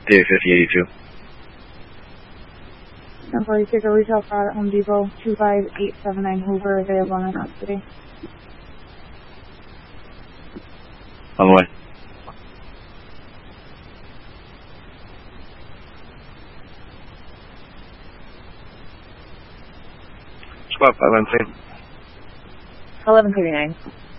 Daily 5082. 1046, a retail fraud at Home Depot, 25879 Hoover, available in Knox City. On the way. Squad 513. 1139.